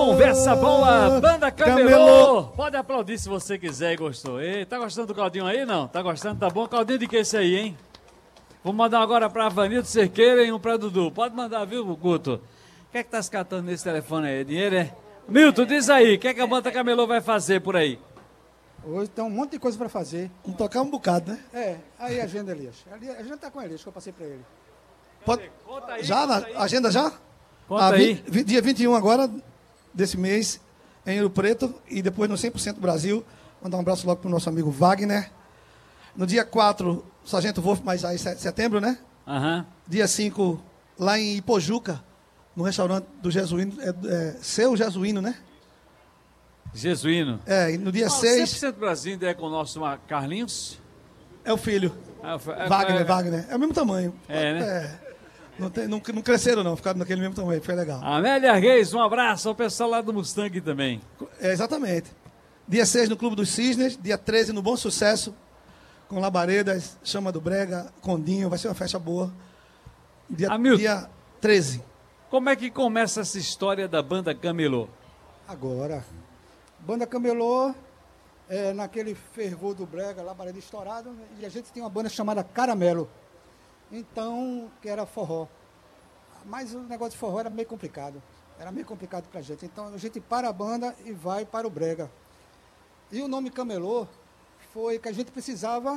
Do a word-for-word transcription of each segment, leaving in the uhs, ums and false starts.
Conversa boa, Banda Camelô. Camelô. Pode aplaudir se você quiser e gostou. Ei, tá gostando do caldinho aí, não? Tá gostando? Tá bom? Caldinho de que esse aí, hein? Vou mandar agora pra Vanildo Cerqueira e um pra Dudu. Pode mandar, viu, Guto? O que é que tá se catando nesse telefone aí? Dinheiro, é? Milton, diz aí, o que é que a Banda Camelô vai fazer por aí? Hoje tem um monte de coisa para fazer. Vamos tocar um bocado, né? É, aí a agenda, Elias. Ali- A agenda tá com Elias, que eu passei para ele. Pode... Conta aí, Já? conta Na aí. agenda já? Conta Ah, aí. vi- vi- dia vinte e um agora, desse mês, em Rio Preto, e depois no cem por cento Brasil. Mandar um abraço logo pro nosso amigo Wagner. No dia quatro, Sargento Wolf, mas aí set- setembro, né? Aham. Dia cinco, lá em Ipojuca, no restaurante do Jesuíno, é, é, Seu Jesuíno, né? Jesuíno. É, e no dia Ah, seis, cem por cento Brasil ainda é com o nosso Carlinhos? é o filho, Ah, foi- é- Wagner, é- Wagner. É o mesmo tamanho. É, né? Não, tem- não- não cresceram, não, ficaram naquele mesmo tamanho, foi legal. Amélia Reis, um abraço ao pessoal lá do Mustang também. É, exatamente. Dia seis no Clube dos Cisnes, dia treze no Bom Sucesso, com Labaredas, Chama do Brega, Condinho, vai ser uma festa boa. Dia, Hamilton. dia treze. Como é que começa essa história da Banda Camelô? Agora, Banda Camelô, é, naquele fervor do brega, lá, barulho estourado, e a gente tem uma banda chamada Caramelo. Então, que era forró. Mas o negócio de forró era meio complicado. Era meio complicado pra gente. Então, a gente para a banda e vai para o brega. E o nome Camelô foi que a gente precisava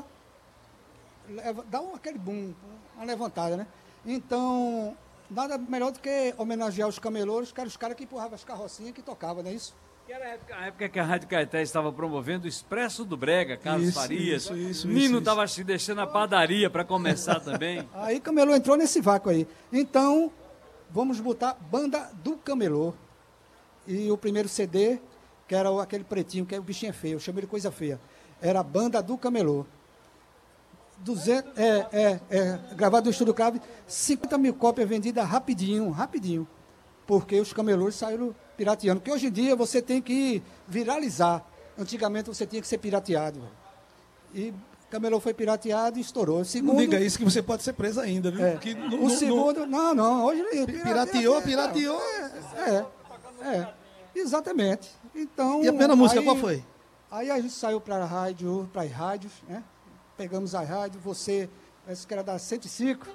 leva- dar um, aquele boom, uma levantada, né? Então, nada melhor do que homenagear os camelôs, que eram os caras que empurravam as carrocinhas que tocavam, não é isso? Que era a época, a época que a Rádio Caeté estava promovendo o Expresso do Brega, Carlos Isso, Farias. isso, isso, Nino isso, estava se deixando a padaria para começar também. Aí Camelô entrou nesse vácuo aí. Então, vamos botar Banda do Camelô. E o primeiro C D, que era o- aquele pretinho, que é o bichinho é feio, eu chamo ele coisa feia. Era Banda do Camelô. duzentos, é, é, é, gravado no Estúdio Crave, cinquenta mil cópias vendidas rapidinho, rapidinho. Porque os camelôs saíram pirateando. Porque hoje em dia você tem que viralizar. Antigamente você tinha que ser pirateado. velho. E Camelô foi pirateado e estourou. O segundo, Não diga isso que você pode ser preso ainda, viu? é, Porque o não- não- segundo, não, não, hoje ele Pirateou, pirateou. É, é, é, exatamente. Então, E a primeira música aí- qual foi? Aí a gente saiu para a rádio, para as rádios, né? Pegamos a rádio, você, esse que era da cento e cinco.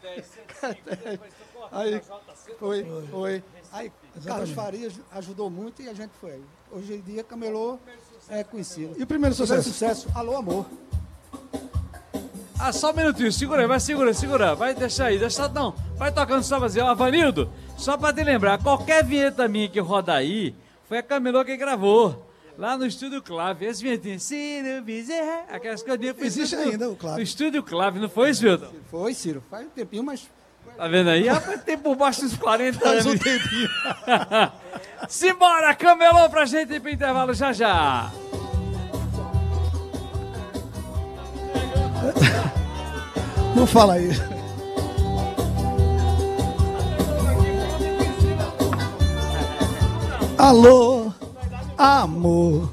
Aí foi, foi. Aí Carlos Farias ajudou muito e a gente foi. Hoje em dia Camelô é conhecido. E o primeiro Primeiro sucesso? sucesso, Alô Amor. Ah, só um minutinho, segura aí, vai segura, segura, vai deixar aí, deixa não, vai tocando só vazio. Ó, Vanildo, só pra te lembrar, qualquer vinheta minha que roda aí, foi a Camelô que gravou, lá no Estúdio Clave, esse vinhetinho, se não fizer, aquelas coisinhas foi Existe tudo no- ainda o Clave. No Estúdio Clave, não foi isso, Vilton? Foi, Ciro, faz um tempinho, mas Tá vendo aí? Rapaz, tem por baixo dos quarenta Faz anos. um tempinho. Simbora, Camelô, pra gente ir pro intervalo já já. Não fala aí. Alô, amor.